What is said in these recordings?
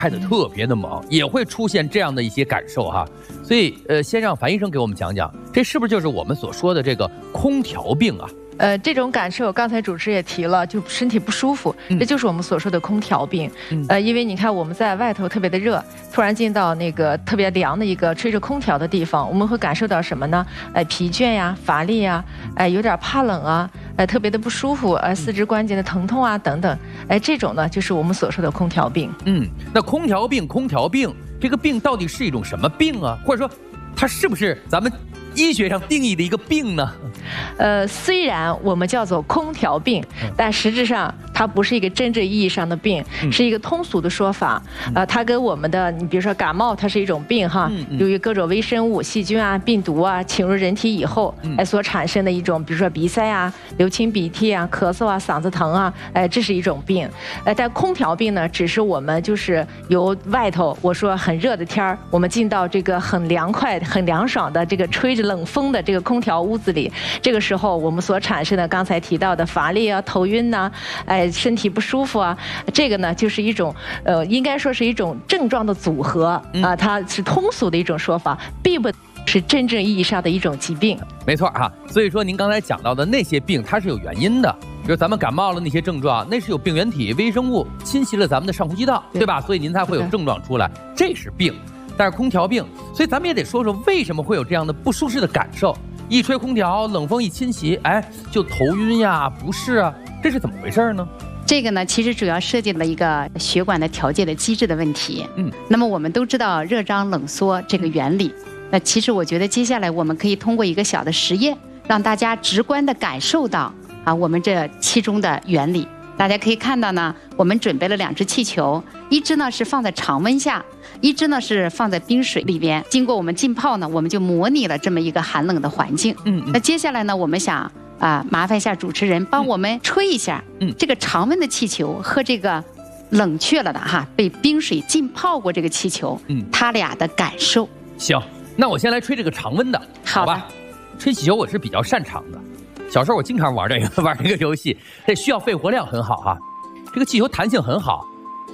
开得特别的猛，也会出现这样的一些感受哈。所以先让樊医生给我们讲讲，这是不是就是我们所说的这个空调病啊？ 这种感受，刚才主持也提了，就身体不舒服，这就是我们所说的空调病。因为你看我们在外头特别的热，突然进到那个特别凉的一个吹着空调的地方，我们会感受到什么呢？疲倦呀、乏力呀，有点怕冷啊，特别的不舒服，四肢关节的疼痛啊等等，这种呢就是我们所说的空调病。 那空调病，这个病到底是一种什么病啊？或者说，它是不是咱们医学上定义的一个病呢？ 虽然我们叫做空调病，但实质上它不是一个真正意义上的病，是一个通俗的说法。它跟我们的，你比如说感冒，它是一种病哈，由于各种微生物、细菌啊、病毒啊侵入人体以后，所产生的一种，比如说鼻塞啊、流清鼻涕啊、咳嗽啊、嗓子疼啊，这是一种病。但空调病呢，只是我们就是由外头我说很热的天儿，我们进到这个很凉快、很凉爽的这个吹着冷风的这个空调屋子里，这个时候我们所产生的刚才提到的乏力啊、头晕呐、身体不舒服啊，这个呢就是一种应该说是一种症状的组合啊，它是通俗的一种说法，并不是真正意义上的一种疾病。 没错哈，所以说您刚才讲到的那些病，它是有原因的。比如咱们感冒了那些症状，那是有病原体、微生物侵袭了咱们的上呼吸道，对吧？所以您才会有症状出来，这是病。但是空调病，所以咱们也得说说为什么会有这样的不舒适的感受。一吹空调，冷风一侵袭，就头晕呀、不适啊，这是怎么回事呢？ 这个呢，其实主要涉及了一个血管的调节的机制的问题。那么我们都知道热胀冷缩这个原理。那其实我觉得接下来我们可以通过一个小的实验，让大家直观地感受到我们这其中的原理。大家可以看到呢，我们准备了2只气球，一只呢是放在常温下，一只呢是放在冰水里边。经过我们浸泡呢，我们就模拟了这么一个寒冷的环境。那接下来呢，我们想麻烦一下主持人帮我们吹一下，这个常温的气球和这个冷却了的被冰水浸泡过这个气球，它俩的感受。 行，那我先来吹这个常温的，好吧？吹气球我是比较擅长的。小时候我经常玩这个游戏，这需要肺活量很好哈。这个气球弹性很好，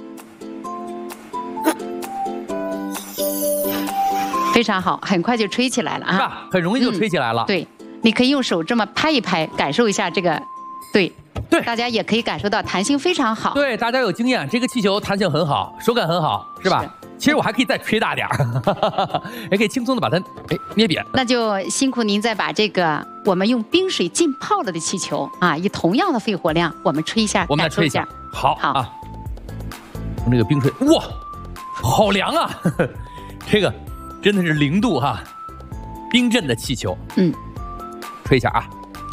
非常好，很快就吹起来了是吧？很容易就吹起来了。 对，你可以用手这么拍一拍，感受一下这个，对，大家也可以感受到弹性非常好。 对，大家有经验，这个气球弹性很好，手感很好，是吧？其实我还可以再吹大点儿，也可以轻松的把它捏扁。 那就辛苦您再把这个我们用冰水浸泡了的气球以同样的肺活量，我们吹一下， 我们来吹一下。好啊，用这个冰水，哇，好凉啊！这个真的是0度哈，冰镇的气球。吹一下啊。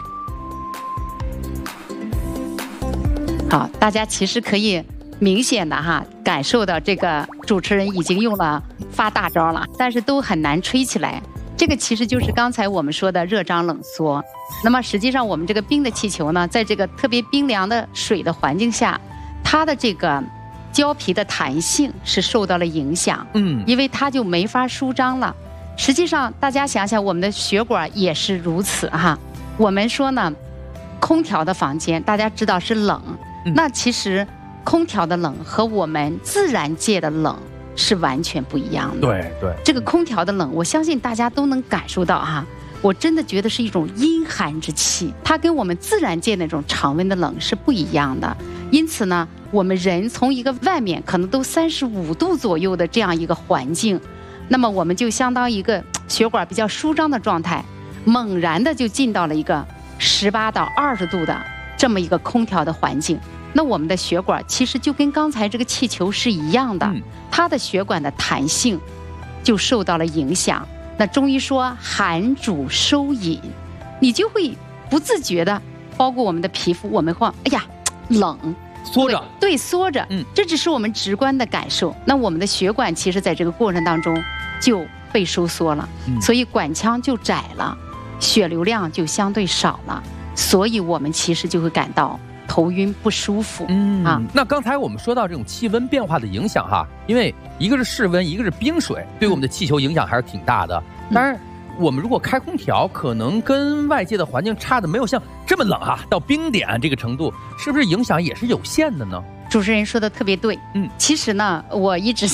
好，大家其实可以明显的感受到这个主持人已经用了发大招了，但是都很难吹起来。这个其实就是刚才我们说的热胀冷缩。那么实际上我们这个冰的气球呢，在这个特别冰凉的水的环境下，它的这个胶皮的弹性是受到了影响，因为它就没法舒张了。实际上大家想想，我们的血管也是如此我们说呢，空调的房间大家知道是冷，那其实空调的冷和我们自然界的冷是完全不一样的。 对， 这个空调的冷，我相信大家都能感受到我真的觉得是一种阴寒之气，它跟我们自然界那种常温的冷是不一样的。因此呢，我们人从一个外面可能都35度左右的这样一个环境，那么我们就相当于一个血管比较舒张的状态，猛然的就进到了一个18到20度的这么一个空调的环境。那我们的血管其实就跟刚才这个气球是一样的，它的血管的弹性就受到了影响。那中医说寒主收引，你就会不自觉的，包括我们的皮肤，我们会冷， 缩着， 对，缩着，这只是我们直观的感受。那我们的血管其实在这个过程当中就被收缩了，所以管腔就窄了，血流量就相对少了，所以我们其实就会感到头晕不舒服。 那刚才我们说到这种气温变化的影响因为一个是室温，一个是冰水，对我们的气球影响还是挺大的。当然我们如果开空调，可能跟外界的环境差的没有像这么冷到冰点这个程度，是不是影响也是有限的呢？ 主持人说的特别对。其实呢，我一直